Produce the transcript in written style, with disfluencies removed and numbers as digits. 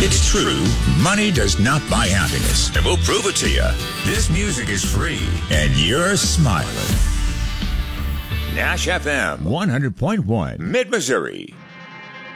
It's true, money does not buy happiness, and we'll prove it to you. This music is free, and you're smiling. Nash FM 100.1, Mid-Missouri.